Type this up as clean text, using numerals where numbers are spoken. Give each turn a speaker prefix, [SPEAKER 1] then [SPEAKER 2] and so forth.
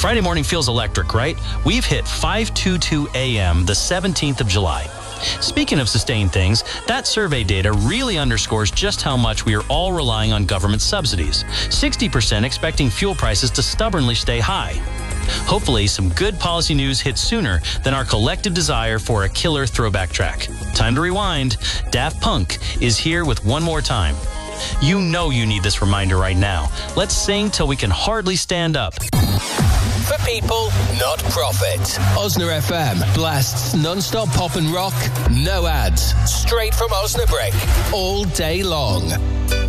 [SPEAKER 1] Friday morning feels electric, right? We've hit 5:22 a.m. the 17th of July. Speaking of sustained things, that survey data really underscores just how much we are all relying on government subsidies. 60% expecting fuel prices to stubbornly stay high. Hopefully, some good policy news hits sooner than our collective desire for a killer throwback track. Time to rewind. Daft Punk is here with One More Time. You know you need this reminder right now. Let's sing till we can hardly stand up.
[SPEAKER 2] For people, not profit. Osna FM blasts non-stop pop and rock, no ads, straight from Osnabrück, all day long.